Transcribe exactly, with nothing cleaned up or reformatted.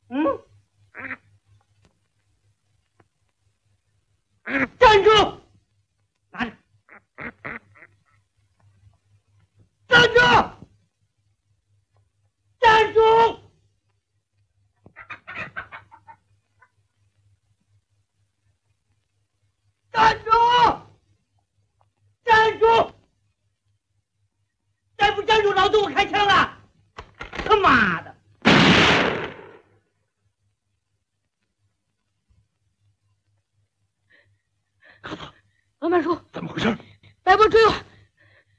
嗯，站住！拿着，站住！站住！站住！站住！再不站住，老子我开枪了！他妈的！ 老板叔， 怎么回事？ 白波追我，